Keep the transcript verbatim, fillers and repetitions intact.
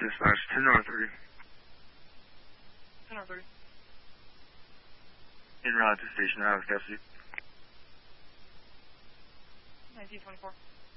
Dispatch, ten oh three. ten oh three. En route to station, I have custody. nineteen twenty-four.